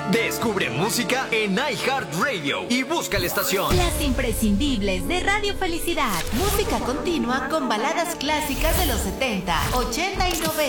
Descubre música en iHeartRadio y busca la estación. Las imprescindibles de Radio Felicidad. Música continua con baladas clásicas de los 70, 80 y 90.